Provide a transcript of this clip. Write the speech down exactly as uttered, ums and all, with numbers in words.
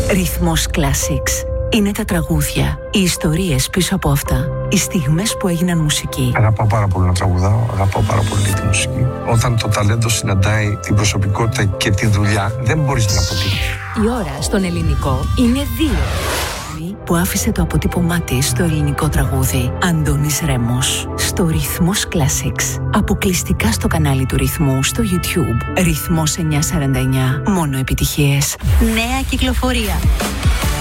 Ρυθμός Classics. Είναι τα τραγούδια, οι ιστορίες πίσω από αυτά, οι στιγμές που έγιναν μουσική. Αγαπάω πάρα πολύ να τραγουδάω, αγαπάω πάρα πολύ τη μουσική. Όταν το ταλέντο συναντάει την προσωπικότητα και τη δουλειά, δεν μπορείς να αποτύχεις. Η ώρα στον ελληνικό είναι δύο. Που άφησε το αποτύπωμά της στο ελληνικό τραγούδι. Αντώνης Ρέμος. Στο Ρυθμός Classics. Αποκλειστικά στο κανάλι του Ρυθμού στο YouTube. Ρυθμός εννιακόσια σαράντα εννιά. Μόνο επιτυχίες. Νέα κυκλοφορία.